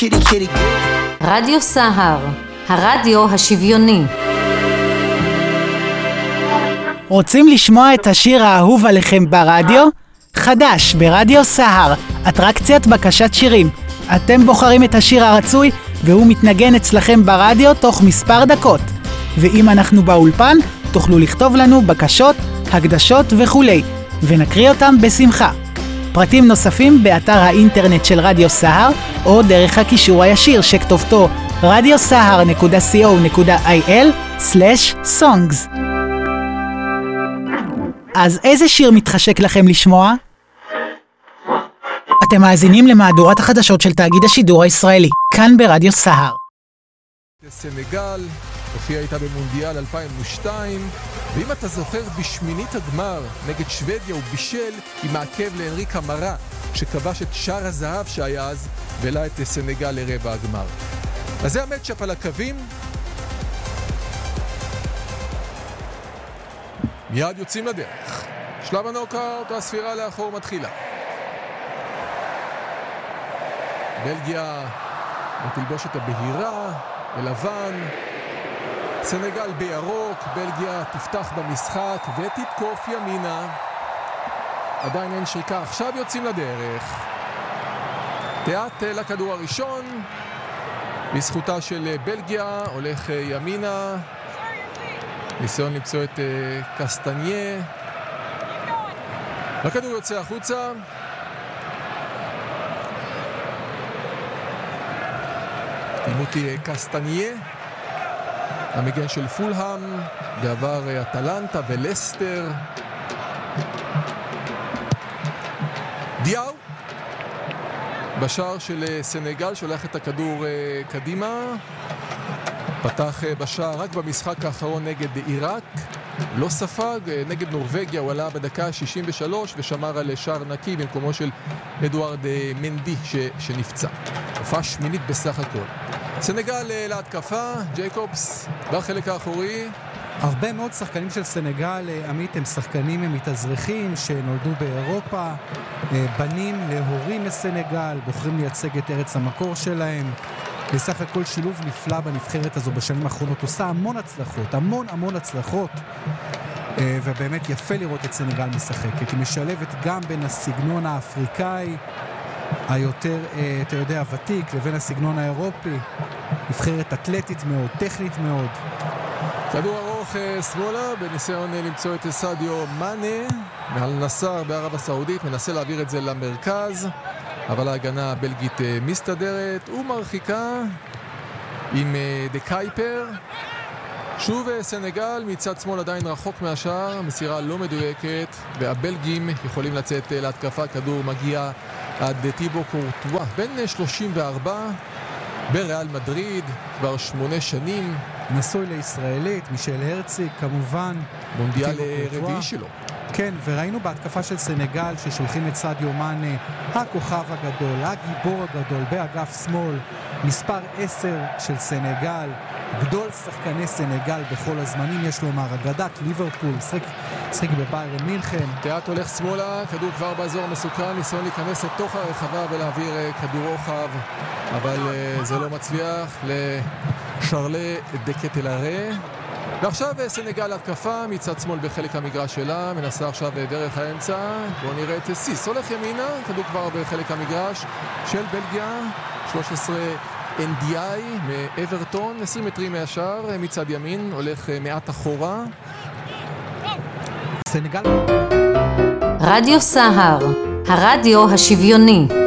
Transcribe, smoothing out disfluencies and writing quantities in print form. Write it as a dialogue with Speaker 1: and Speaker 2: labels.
Speaker 1: kitty kitty.
Speaker 2: רדיו סהר, הרדיו השוויוני.
Speaker 3: רוצים לשמוע את השיר האהוב עליכם ברדיו? חדש ברדיו סהר, אטרקציית בקשת שירים. אתם בוחרים את השיר הרצוי והוא מתנגן אצלכם ברדיו תוך מספר דקות. ואם אנחנו באולפן, תוכלו לכתוב לנו בקשות, הקדשות וכולי, ונקריא אותם בשמחה. פרטים נוספים באתר האינטרנט של רדיו סהר, או דרך הקישור הישיר שכתובתו radiosahar.co.il/songs. אז איזה שיר מתחשק לכם לשמוע? אתם מאזינים למהדורת החדשות של תאגיד השידור הישראלי, כאן ברדיו סהר.
Speaker 4: סנגל, הופיע איתה במונדיאל 2002, ואם אתה זוכר בשמינית הגמר נגד שוודיה הוא בישל עם העקב לאנריקה מרה, שכבש את שער הזהב שהיה אז, והעלה את סנגל לרבע הגמר. אז זה המצ'אפ על הקווים. מיד יוצאים לדרך. שלב הנוקאוט, הספירה לאחור מתחילה. בלגיה בתלבושת הבהירה, בלבן, סנגל בירוק, בלגיה תפתח במשחק ותתקוף ימינה. עדיין אין שריקה, עכשיו יוצאים לדרך. תיאט לכדור הראשון, לזכותה של בלגיה, הולך ימינה, ניסיון למצוא את קסטניה. הכדור יוצא החוצה. טימותי קסטניה, המגן של פולהאם, בעבר אטלנטה ולסטר. דיאו בשער של סנגל, שולח את הכדור קדימה. פתח בשער רק במשחק האחרון נגד עיראק, לא ספג. נגד נורווגיה הוא עלה בדקה 63 ושמר על שער נקי במקומו של אדוארד מנדי שנפצע. הופעה שמינית בסך הכל. סנגל להתקפה, ג'ייקובס בחלק האחורי.
Speaker 5: הרבה מאוד שחקנים של סנגל, עמית, הם שחקנים מתאזרחים שנולדו באירופה, בנים להורים מסנגל, בוחרים לייצג את ארץ המקור שלהם. בסך הכל שילוב נפלא בנבחרת הזו בשנים האחרונות, עושה המון הצלחות, המון הצלחות, ובאמת יפה לראות את סנגל משחקת. היא משלבת גם בין הסגנון האפריקאי היותר, אתה יודע, ותיק, לבין הסגנון האירופי. נבחרת אתלטית מאוד, טכנית מאוד.
Speaker 4: כדור ארוך שמאלה, בניסיון למצוא את סאדיו מאנה מעל נסר בערב הסעודית, מנסה להעביר את זה למרכז, אבל ההגנה הבלגית מסתדרת ומרחיקה עם דקייפר. שוב סנגל מצד שמאל עדיין רחוק מהשאר, מסירה לא מדויקת, והבלגים יכולים לצאת להתקפה. כדור מגיע עד טיבו קורטואה, בן 34, בריאל מדריד, כבר 8 שנים.
Speaker 5: נשוי לישראלית, מישל הרציג כמובן.
Speaker 4: מונדיאל רביעי שלו.
Speaker 5: כן, וראינו בהתקפה של סנגל ששולחים את סאדיו מאנה, הכוכב הגדול, הגיבור הגדול, באגף שמאל, מספר 10 של סנגל, גדול שחקני סנגל בכל הזמנים, יש לומר, אגדת ליברפול, שחק בביירן מינכן.
Speaker 4: תיאט הולך שמאלה, כדור כבר באזור המסוכן, ניסיון להיכנס לתוך הרחבה ולהעביר כדור רוחב, אבל זה לא מצליח לשרלה דקטלרה. ועכשיו סנגל התקפה מצד שמאל בחלק המגרש שלה, מנסה עכשיו דרך האמצע. בואו נראה את סיס, הולך ימינה, כדור כבר בחלק המגרש של בלגיה. 13 NDI מאברטון, 20 מטרים מהשאר מצד ימין, הולך מעט אחורה.
Speaker 5: סנגל.
Speaker 2: רדיו סהר, הרדיו השוויוני.